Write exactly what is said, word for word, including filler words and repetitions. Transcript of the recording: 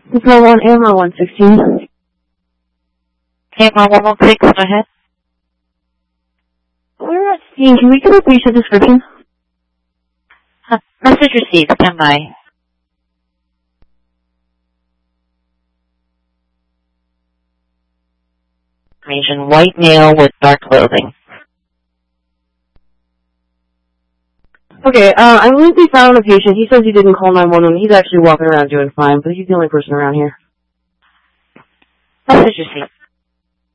Control one, A M R one sixteen. A M R one one six, go ahead. We're at scene. Can we get a patient description? Huh. Message received. Stand by. Information, white male with dark clothing. Okay, uh, I believe we found a patient. He says he didn't call nine one one. He's actually walking around doing fine, but he's the only person around here. Message received.